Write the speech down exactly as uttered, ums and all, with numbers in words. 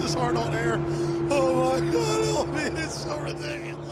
this hard on air. Oh my God, help me. It's so ridiculous.